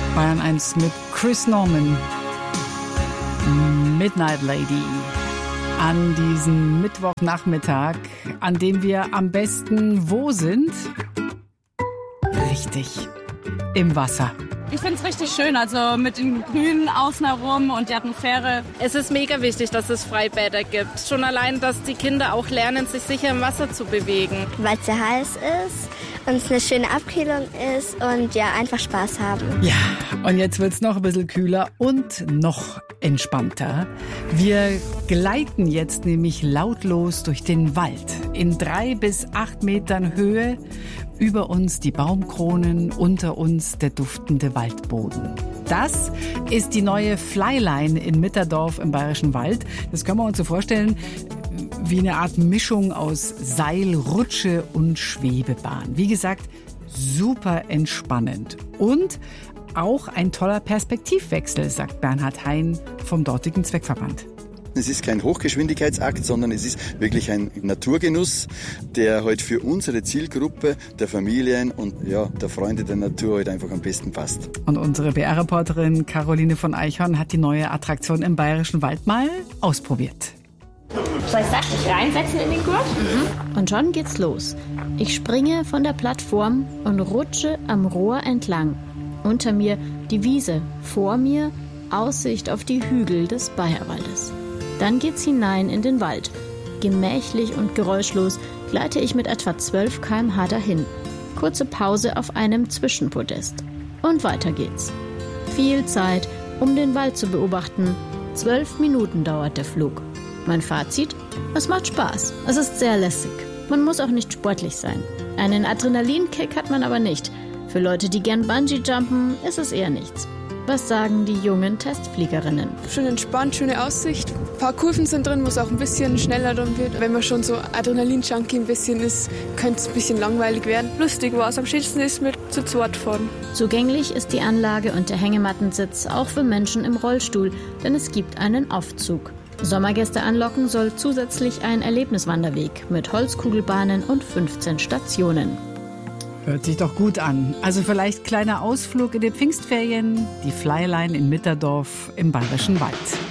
Bayern 1 mit Chris Norman. Midnight Lady. An diesem Mittwochnachmittag, an dem wir am besten wo sind? Richtig, im Wasser. Ich finde es richtig schön, also mit den Grünen außen herum und die Atmosphäre. Es ist mega wichtig, dass es Freibäder gibt. Schon allein, dass die Kinder auch lernen, sich sicher im Wasser zu bewegen. Weil es sehr heiß ist und es eine schöne Abkühlung ist und ja, einfach Spaß haben. Ja, und jetzt wird es noch ein bisschen kühler und noch entspannter. Wir gleiten jetzt nämlich lautlos durch den Wald. In 3 bis 8 Metern Höhe. Über uns die Baumkronen, unter uns der duftende Waldboden. Das ist die neue Flyline in Mitterdorf im Bayerischen Wald. Das können wir uns so vorstellen wie eine Art Mischung aus Seil, Rutsche und Schwebebahn. Wie gesagt, super entspannend. Und auch ein toller Perspektivwechsel, sagt Bernhard Hein vom dortigen Zweckverband. Es ist kein Hochgeschwindigkeitsakt, sondern es ist wirklich ein Naturgenuss, der heute für unsere Zielgruppe der Familien und ja, der Freunde der Natur heute einfach am besten passt. Und unsere BR-Reporterin Caroline von Eichhorn hat die neue Attraktion im Bayerischen Wald mal ausprobiert. Soll ich dich reinsetzen in den Gurt? Und schon geht's los. Ich springe von der Plattform und rutsche am Rohr entlang. Unter mir die Wiese, vor mir Aussicht auf die Hügel des Bayerwaldes. Dann geht's hinein in den Wald. Gemächlich und geräuschlos gleite ich mit etwa 12 km/h dahin. Kurze Pause auf einem Zwischenpodest. Und weiter geht's. Viel Zeit, um den Wald zu beobachten. 12 Minuten dauert der Flug. Mein Fazit? Es macht Spaß. Es ist sehr lässig. Man muss auch nicht sportlich sein. Einen Adrenalinkick hat man aber nicht. Für Leute, die gern Bungee-jumpen, ist es eher nichts. Was sagen die jungen Testfliegerinnen? Schön entspannt, schöne Aussicht. Ein paar Kurven sind drin, wo es auch ein bisschen schneller dann wird. Wenn man schon so Adrenalin-Junkie ein bisschen ist, könnte es ein bisschen langweilig werden. Lustig war es. Am schönsten ist mit zu zweit fahren. Zugänglich ist die Anlage und der Hängemattensitz auch für Menschen im Rollstuhl, denn es gibt einen Aufzug. Sommergäste anlocken soll zusätzlich ein Erlebniswanderweg mit Holzkugelbahnen und 15 Stationen. Hört sich doch gut an. Also vielleicht kleiner Ausflug in den Pfingstferien, die Flyline in Mitterdorf im Bayerischen Wald.